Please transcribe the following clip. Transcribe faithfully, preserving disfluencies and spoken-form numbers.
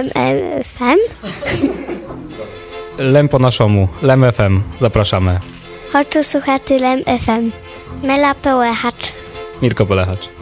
Lem F M. Lem po naszemu, Lem F M, zapraszamy. Хочу słuchać Lem F M. Mela Pełechacz. Mirko Polechacz.